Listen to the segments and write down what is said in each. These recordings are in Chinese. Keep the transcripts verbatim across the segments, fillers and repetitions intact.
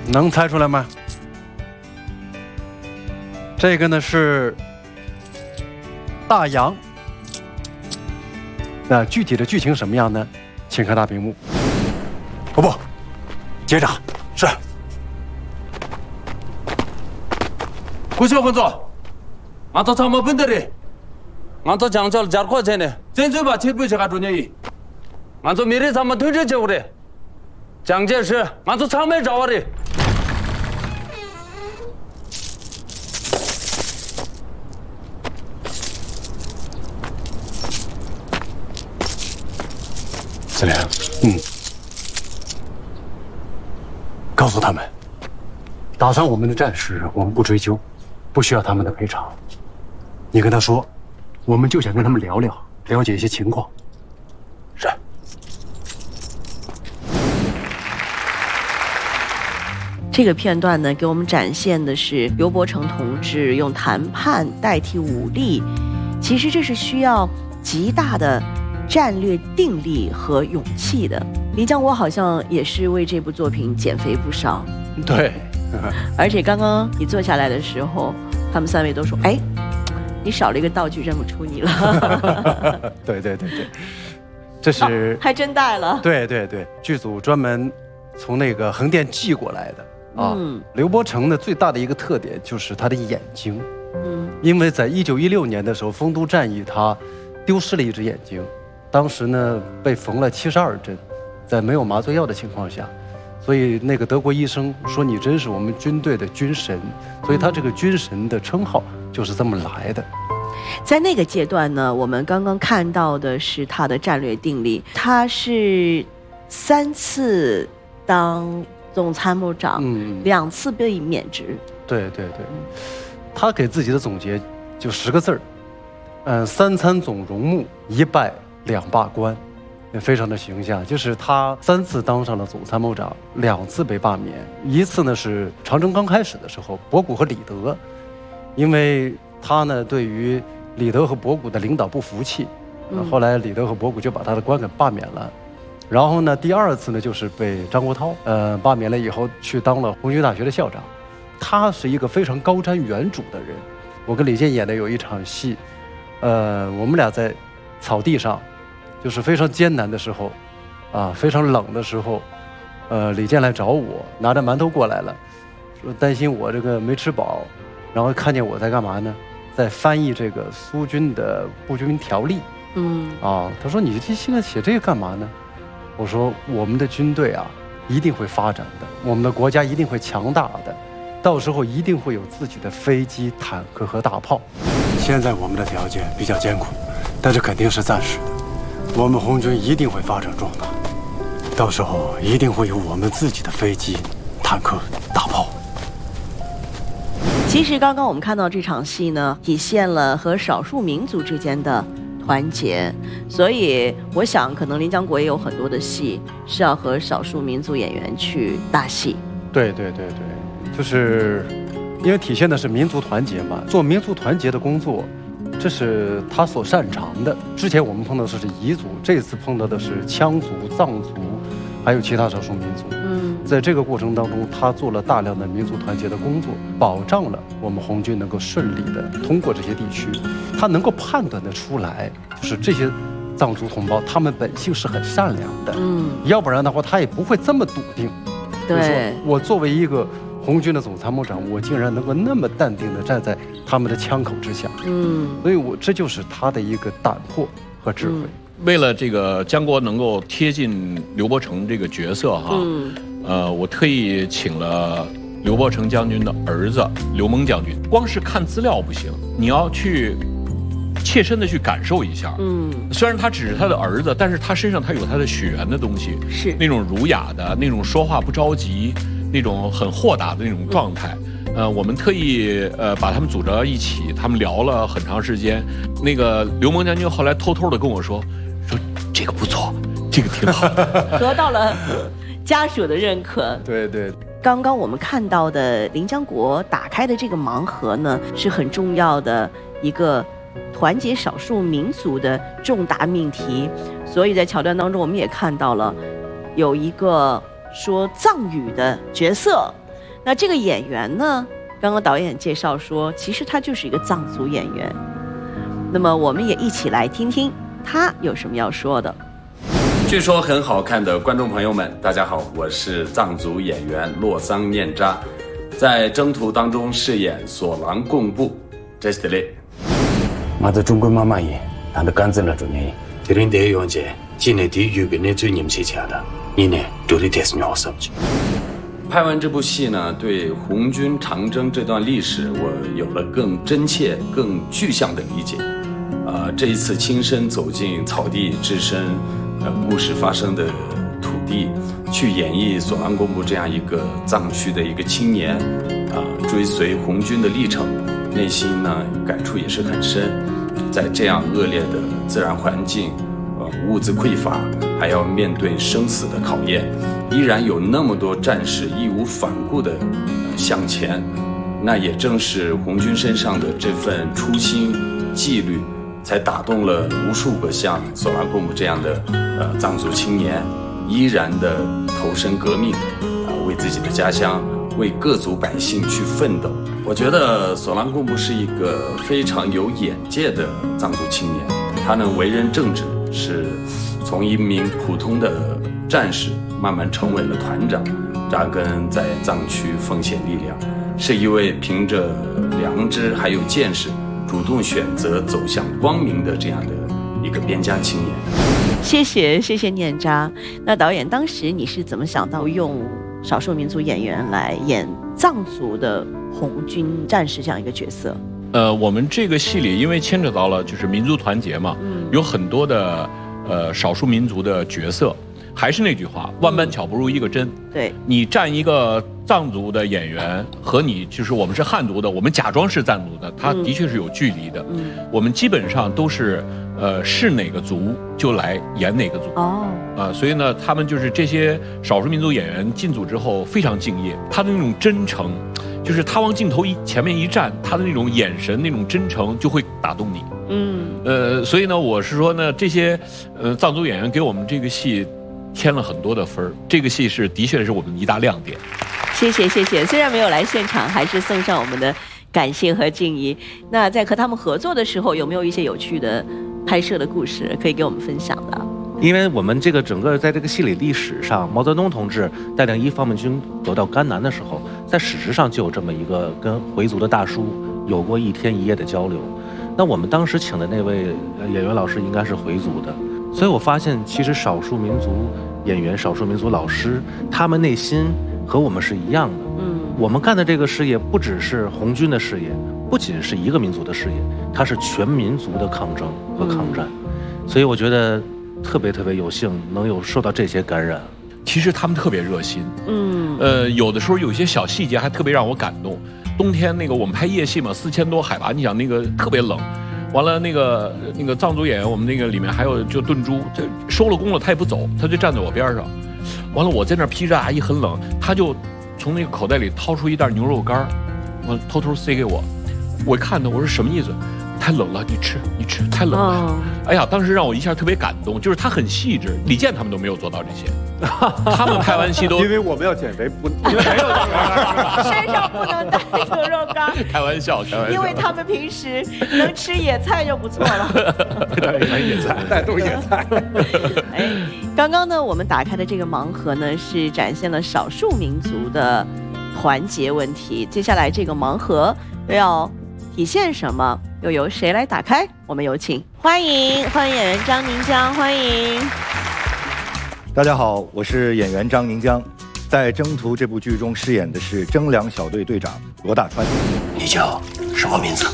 能猜出来吗？这个呢是大洋。那具体的剧情什么样呢？请看大屏幕。 哦不，接着是。 구시오군조俺到参谋本的嘞，俺到江桥加快车呢，真嘴把铁布车还中间，俺到明日咱们推着走的，蒋介石，俺到长门找我的。 司令，嗯，告诉他们，打伤我们的战士，我们不追究，不需要他们的赔偿。你跟他说，我们就想跟他们聊聊，了解一些情况。是。 这个片段呢，给我们展现的是刘伯承同志用谈判代替武力，其实这是需要极大的战略定力和勇气的。黎江国好像也是为这部作品减肥不少。 对， 而且刚刚你坐下来的时候，他们三位都说：“哎，你少了一个道具，认不出你了。” 对对对对，这是、 哦、还真带了。 对对对，剧组专门从那个横店寄过来的啊。嗯、刘伯承的最大的一个特点就是他的眼睛，嗯，因为在一九一六年的时候，丰都战役他丢失了一只眼睛。当时呢，被缝了七十二针，在没有麻醉药的情况下，所以那个德国医生说你真是我们军队的军神，所以他这个军神的称号就是这么来的。 在那个阶段呢，我们刚刚看到的是他的战略定力，他是三次当总参谋长，嗯，两次被免职。 对对对，他给自己的总结就十个字儿，嗯，三参总荣目，一败两罢官，也非常的形象。就是他三次当上了总参谋长，两次被罢免。一次呢是长征刚开始的时候，博古和李德，因为他呢对于李德和博古的领导不服气，嗯、后来李德和博古就把他的官给罢免了。然后呢，第二次呢就是被张国焘呃罢免了以后，去当了红军大学的校长。他是一个非常高瞻远瞩的人。我跟李健演的有一场戏，呃，我们俩在草地上。就是非常艰难的时候，啊，非常冷的时候，呃，李健来找我，拿着馒头过来了，说担心我这个没吃饱，然后看见我在干嘛呢？在翻译这个苏军的步军条例。嗯，啊，他说你这现在写这个干嘛呢？我说我们的军队啊，一定会发展的，我们的国家一定会强大的，到时候一定会有自己的飞机、坦克和大炮。 现在我们的条件比较艰苦，但是肯定是暂时的。我们红军一定会发展壮大，到时候一定会有我们自己的飞机、坦克、大炮。 其实刚刚我们看到这场戏呢，体现了和少数民族之间的团结，所以我想可能临江国也有很多的戏是要和少数民族演员去搭戏。 对对对对，就是因为体现的是民族团结嘛，做民族团结的工作。这是他所擅长的。之前我们碰到的是彝族，这次碰到的是羌族、藏族，还有其他少数民族。嗯，在这个过程当中，他做了大量的民族团结的工作，保障了我们红军能够顺利的通过这些地区。他能够判断得出来，就是这些藏族同胞，他们本性是很善良的。嗯，要不然的话，他也不会这么笃定。 对， 我作为一个红军的总参谋长，我竟然能够那么淡定地站在他们的枪口之下，嗯，所以我这就是他的一个胆魄和智慧。嗯、 为了这个江国能够贴近刘伯承这个角色哈，嗯、呃，我特意请了刘伯承将军的儿子刘蒙将军。光是看资料不行，你要去切身的去感受一下。嗯，虽然他只是他的儿子，但是他身上他有他的血缘的东西，是那种儒雅的那种说话不着急。那种很豁达的那种状态，呃，我们特意呃把他们组织到一起，他们聊了很长时间。那个刘蒙将军后来偷偷的跟我说，说这个不错，这个挺好， 得到了家属的认可。 对对。 刚刚我们看到的临江国打开的这个盲盒呢，是很重要的一个团结少数民族的重大命题。所以在桥段当中，我们也看到了有一个说藏语的角色， 那这个演员呢，刚刚导演介绍说，其实他就是一个藏族演员。那么我们也一起来听听他有什么要说的。 据说很好看的观众朋友们，大家好，我是藏族演员洛桑念扎，在征途当中饰演索朗贡布。这是的。 我在中国妈妈也，他的干子了中年，这人得用这，今年地狱跟那最年轻强的，你呢，都得得是秒杀。 拍完这部戏呢，对红军长征这段历史，我有了更真切、更具象的理解。呃，这一次亲身走进草地，置身呃故事发生的土地，去演绎索朗贡布这样一个藏区的一个青年，啊、呃，追随红军的历程，内心呢感触也是很深。在这样恶劣的自然环境，呃，物资匮乏，还要面对生死的考验，依然有那么多战士义无反顾地、呃、向前。那也正是红军身上的这份初心、纪律，才打动了无数个像索朗贡布这样的呃藏族青年，依然的投身革命，啊、呃，为自己的家乡、为各族百姓去奋斗。我觉得索朗贡布是一个非常有眼界的藏族青年，他能为人正直，是从一名普通的战士慢慢成为了团长，扎根在藏区奉献力量，是一位凭着良知还有见识，主动选择走向光明的这样的一个边疆青年。 谢谢谢谢念扎。那导演当时你是怎么想到用少数民族演员来演藏族的红军战士这样一个角色？ 呃，我们这个戏里因为牵扯到了就是民族团结嘛，嗯、有很多的呃少数民族的角色。还是那句话，万般巧不如一个真。 对， 你站一个藏族的演员和你就是我们是汉族的，我们假装是藏族的，他的确是有距离的。嗯，我们基本上都是呃是哪个族就来演哪个族。哦，啊、呃，所以呢，他们就是这些少数民族演员进组之后非常敬业，他的那种真诚，就是他往镜头一前面一站，他的那种眼神那种真诚就会打动你。嗯，呃，所以呢，我是说呢，这些呃藏族演员给我们这个戏添了很多的分儿，这个戏是的确是我们一大亮点。 谢谢谢谢，虽然没有来现场，还是送上我们的感谢和敬意。那在和他们合作的时候，有没有一些有趣的拍摄的故事可以给我们分享的？ 因为我们这个整个在这个戏里历史上，毛泽东同志带领一方面军走到甘南的时候，在史实上就有这么一个跟回族的大叔有过一天一夜的交流。那我们当时请的那位演员老师应该是回族的。所以我发现，其实少数民族演员、少数民族老师，他们内心和我们是一样的。嗯，我们干的这个事业不只是红军的事业，不仅是一个民族的事业，它是全民族的抗争和抗战。嗯、所以我觉得特别特别有幸能有受到这些感染。 其实他们特别热心。嗯，呃，有的时候有一些小细节还特别让我感动。冬天那个我们拍夜戏嘛，四千多海拔，你想那个特别冷。完了，那个那个藏族演员，我们那个里面还有就炖猪，这收了工了他也不走，他就站在我边上。完了，我在那劈着阿姨很冷，他就从那个口袋里掏出一袋牛肉干，完偷偷塞给我。我看他，我说什么意思？太冷了，你吃你吃，太冷了。哦、哎呀，当时让我一下特别感动，就是他很细致，李健他们都没有做到这些。他们拍完戏都因为我们要减肥，不因为没有身上不能带牛肉干。 开玩笑，开玩笑。 因为他们平时能吃野菜就不错了。 带野菜，带都是野菜。 哎，刚刚呢，我们打开的这个盲盒呢，是展现了少数民族的团结问题。接下来这个盲盒又要体现什么？又由谁来打开？我们有请，欢迎欢迎演员张宁江，欢迎。 大家好，我是演员张宁江，在《征途》这部剧中饰演的是征粮小队队长罗大川。 你叫什么名字？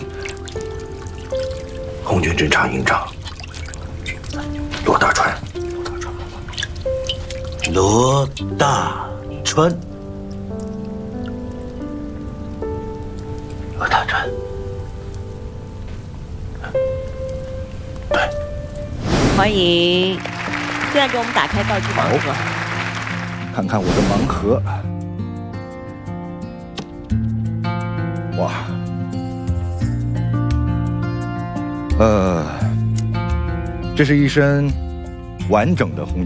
红军侦察营长罗大川。罗大川。罗大川。对。 欢迎。现在给我们打开道具盲盒， 看看我的盲盒。哇，呃，这是一身完整的红